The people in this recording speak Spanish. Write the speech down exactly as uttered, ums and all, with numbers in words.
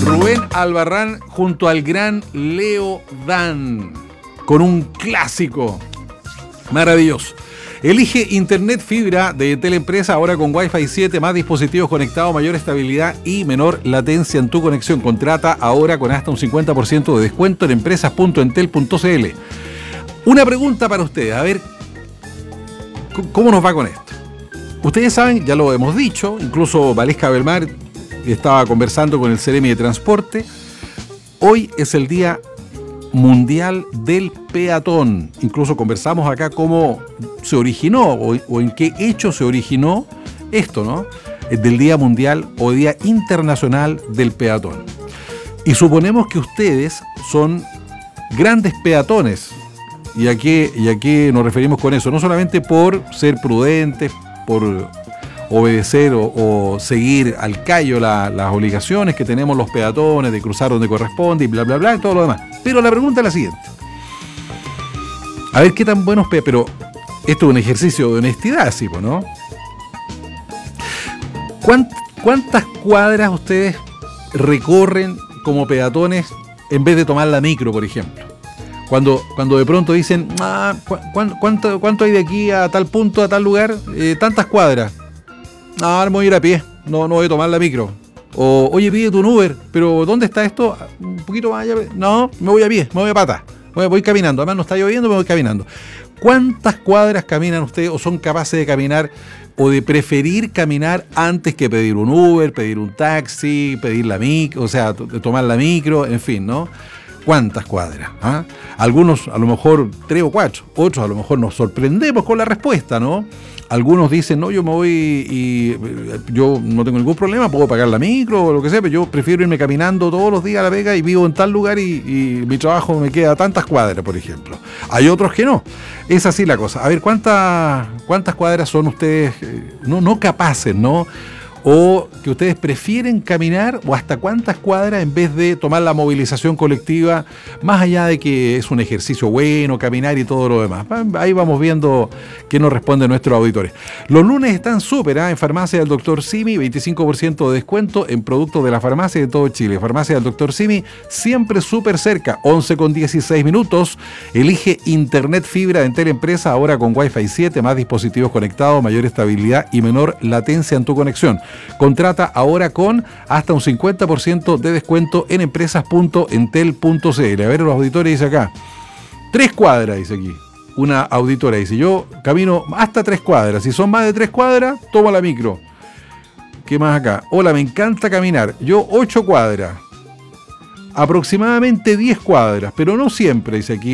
Rubén Albarrán junto al gran Leo Dan, con un clásico maravilloso. Elige Internet Fibra de Teleempresa, ahora con Wi-Fi siete, más dispositivos conectados, mayor estabilidad y menor latencia en tu conexión. Contrata ahora con hasta un cincuenta por ciento de descuento en empresas punto entel punto cl. Una pregunta para ustedes, a ver, ¿cómo nos va con esto? Ustedes saben, ya lo hemos dicho, incluso Valesca Belmar estaba conversando con el Ceremi de Transporte. Hoy es el Día Mundial del Peatón. Incluso conversamos acá cómo se originó o, o en qué hecho se originó esto, ¿no? Es del Día Mundial o Día Internacional del Peatón. Y suponemos que ustedes son grandes peatones. ¿Y a qué, y a qué nos referimos con eso? No solamente por ser prudentes, por obedecer o, o seguir al callo la, las obligaciones que tenemos los peatones de cruzar donde corresponde y bla, bla, bla, y todo lo demás. Pero la pregunta es la siguiente. A ver qué tan buenos... Pe- pero esto es un ejercicio de honestidad, sí, ¿no? ¿Cuánt, ¿Cuántas cuadras ustedes recorren como peatones en vez de tomar la micro, por ejemplo? Cuando, cuando de pronto dicen, ah, ¿cu- cuánto, ¿cuánto hay de aquí a tal punto, a tal lugar? Eh, tantas cuadras. Ah, ahora me voy a ir a pie, no, no voy a tomar la micro. O, oye, pídete un Uber, pero ¿dónde está esto? Un poquito más allá. No, me voy a pie, me voy a pata. Voy, voy caminando, además no está lloviendo, me voy caminando. ¿Cuántas cuadras caminan ustedes o son capaces de caminar o de preferir caminar antes que pedir un Uber, pedir un taxi, pedir la micro, o sea, t- tomar la micro, en fin, ¿no? ¿Cuántas cuadras? ¿Ah? Algunos a lo mejor tres o cuatro, otros a lo mejor nos sorprendemos con la respuesta, ¿no? Algunos dicen, no, yo me voy y yo no tengo ningún problema, puedo pagar la micro o lo que sea, pero yo prefiero irme caminando todos los días a la Vega y vivo en tal lugar y, y mi trabajo me queda a tantas cuadras, por ejemplo. Hay otros que no. Es así la cosa. A ver, ¿cuántas, cuántas cuadras son ustedes eh, no, no capaces, ¿no? O que ustedes prefieren caminar, o hasta cuántas cuadras en vez de tomar la movilización colectiva, más allá de que es un ejercicio bueno, caminar y todo lo demás. Ahí vamos viendo qué nos responden nuestros auditores. Los lunes están súper, ¿eh? En Farmacia del Doctor Simi, veinticinco por ciento de descuento en productos de la farmacia de todo Chile. Farmacia del Doctor Simi, siempre súper cerca, once con dieciséis minutos. Elige Internet Fibra de Teleempresa, ahora con Wi-Fi siete, más dispositivos conectados, mayor estabilidad y menor latencia en tu conexión. Contrata ahora con hasta un cincuenta por ciento de descuento en empresas punto entel punto cl. A ver, los auditores dice acá. Tres cuadras, dice aquí. Una auditora dice, yo camino hasta tres cuadras. Si son más de tres cuadras, tomo la micro. ¿Qué más acá? Hola, me encanta caminar. Yo ocho cuadras. Aproximadamente diez cuadras, pero no siempre, dice aquí.